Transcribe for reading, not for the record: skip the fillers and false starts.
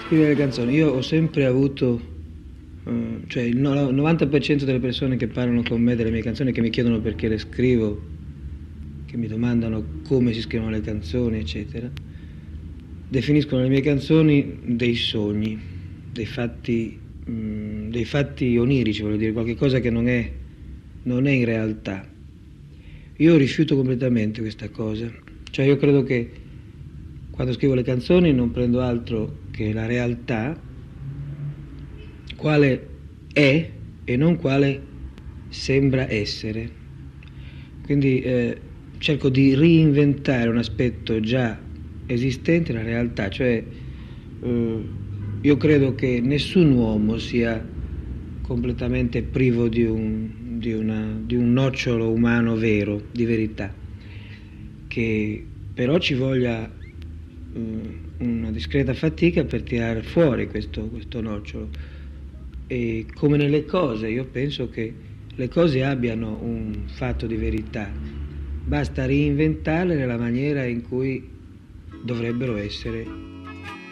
Scrivere le canzoni, io ho sempre avuto, cioè il 90% delle persone che parlano con me delle mie canzoni, che mi chiedono perché le scrivo, che mi domandano come si scrivono le canzoni, eccetera, definiscono le mie canzoni dei sogni, dei fatti onirici, voglio dire, qualche cosa che non è in realtà. Io rifiuto completamente questa cosa, cioè io credo che quando scrivo le canzoni non prendo altro che la realtà, quale è e non quale sembra essere. Quindi cerco di reinventare un aspetto già esistente nella realtà, cioè io credo che nessun uomo sia completamente privo di un nocciolo umano vero, di verità, che però ci voglia una discreta fatica per tirare fuori questo nocciolo. E come nelle cose, io penso che le cose abbiano un fatto di verità, basta reinventarle nella maniera in cui dovrebbero essere